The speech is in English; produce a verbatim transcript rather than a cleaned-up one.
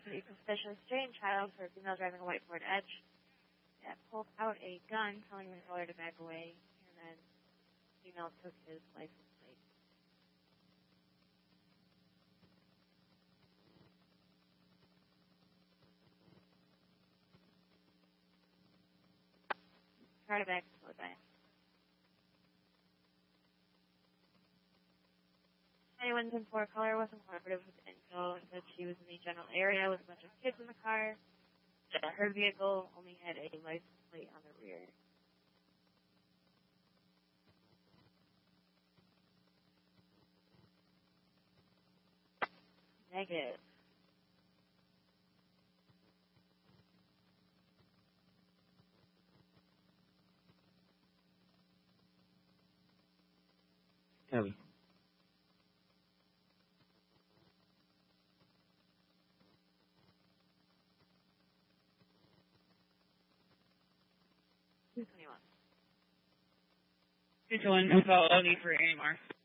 a suspiciously strange child for a female driving a white Ford Edge that pulled out a gun, telling the caller to back away, and then the female took his license plate. Try to back and slow down. Anyone's in for color wasn't cooperative with the info and said she was in the general area with a bunch of kids in the car. Her vehicle only had a license plate on the rear. Negative. Copy. two twenty-one. two twenty-one, info, no need for any more.